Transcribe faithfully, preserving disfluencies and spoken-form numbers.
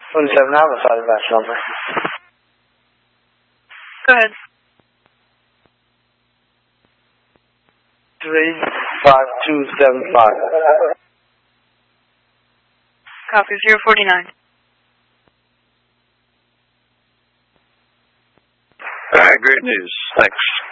twenty-seven Alpha, five advice number. Go ahead. Three five two seven five. Copy zero forty-nine. All right, great news. Thanks.